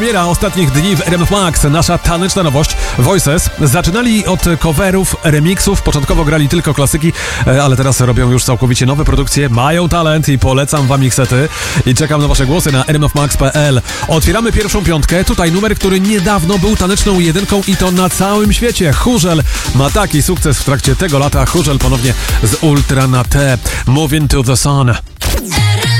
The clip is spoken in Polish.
Premiera ostatnich dni w RMF Max, nasza taneczna nowość Voices. Zaczynali od coverów, remixów, początkowo grali tylko klasyki, ale teraz robią już całkowicie nowe produkcje, mają talent i polecam wam ich sety i czekam na wasze głosy na rmfmax.pl. Otwieramy pierwszą piątkę, tutaj numer, który niedawno był taneczną jedynką i to na całym świecie. Chórzel ma taki sukces w trakcie tego lata, Chórzel ponownie z Ultra na T. Move into the Sun.